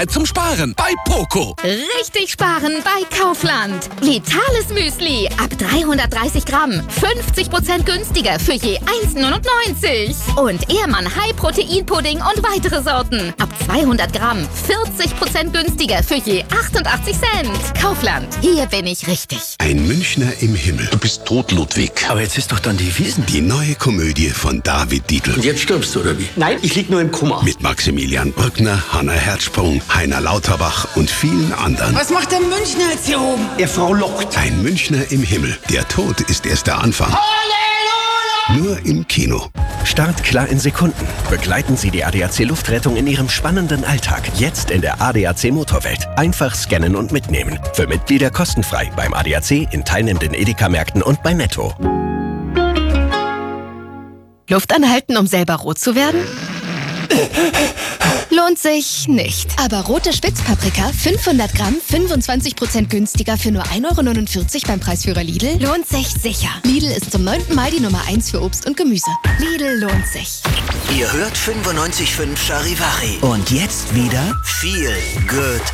zum Sparen bei Poco. Richtig sparen bei Kaufland. Vitales Müsli ab 330 Gramm. 50% günstiger für je 1,99. Und Ehrmann High Protein Pudding und weitere Sorten. Ab 200 Gramm. 40% günstiger für je 88 Cent. Kaufland. Hier bin ich richtig. Ein Münchner im Himmel. Du bist tot, Ludwig. Aber jetzt ist doch dann die Wiesn. Die neue Komödie von David Dietl. Und jetzt stirbst du, oder wie? Nein, ich lieg nur im Koma. Mit Maximilian Brückner, Hanna Herzsprung, Heiner Lauterbach und vielen anderen. Was macht der Münchner jetzt hier oben? Er frohlockt. Ein Münchner im Himmel. Der Tod ist erst der Anfang. Halleluja! Nur im Kino. Startklar in Sekunden. Begleiten Sie die ADAC Luftrettung in Ihrem spannenden Alltag. Jetzt in der ADAC Motorwelt. Einfach scannen und mitnehmen. Für Mitglieder kostenfrei beim ADAC, in teilnehmenden Edeka-Märkten und bei Netto. Luft anhalten, um selber rot zu werden? Lohnt sich nicht. Aber rote Spitzpaprika, 500 Gramm, 25% günstiger für nur 1,49 € beim Preisführer Lidl. Lohnt sich sicher. Lidl ist zum 9. Mal die Nummer 1 für Obst und Gemüse. Lidl lohnt sich. Ihr hört 95.5 Charivari. Und jetzt wieder viel Good